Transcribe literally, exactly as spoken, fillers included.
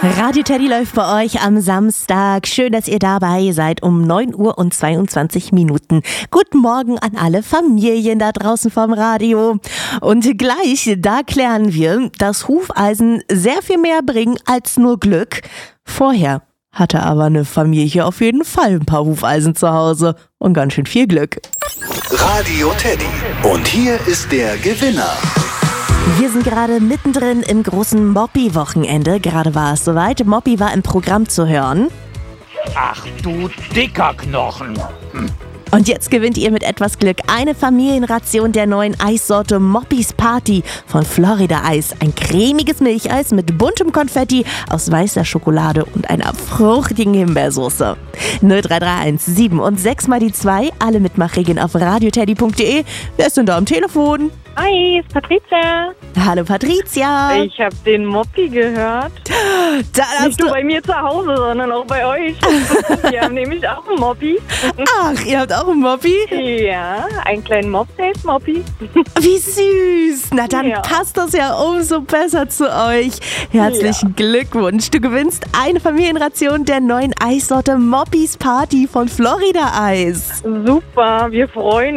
Radio Teddy läuft bei euch am Samstag. Schön, dass ihr dabei seid um neun Uhr und zweiundzwanzig Minuten. Guten Morgen an alle Familien da draußen vom Radio. Und gleich, da klären wir, dass Hufeisen sehr viel mehr bringen als nur Glück. Vorher hatte aber eine Familie auf jeden Fall ein paar Hufeisen zu Hause und ganz schön viel Glück. Radio Teddy. Und hier ist der Gewinner. Wir sind gerade mittendrin im großen Moppi-Wochenende. Gerade war es soweit. Moppi war im Programm zu hören. Ach du dicker Knochen. Hm. Und jetzt gewinnt ihr mit etwas Glück eine Familienration der neuen Eissorte Moppis Party von Florida Eis. Ein cremiges Milcheis mit buntem Konfetti aus weißer Schokolade und einer fruchtigen Himbeersoße. null drei drei eins sieben und sechs mal die zwei. Alle Mitmachregeln auf radioteddy punkt de. Wer ist denn da am Telefon? Hi, ist Patricia. Hallo Patricia. Ich habe den Moppi gehört. Da hast Nicht nur bei mir zu Hause, sondern auch bei euch. Wir haben nämlich auch einen Moppi. Ach, ihr habt auch einen Moppi? Ja, einen kleinen Mops, der ist Moppi. Wie süß. Na dann Ja. passt das ja umso besser zu euch. Herzlichen Glückwunsch. Du gewinnst eine Familienration der neuen Eissorte Moppis Party von Florida Eis. Super, wir freuen uns.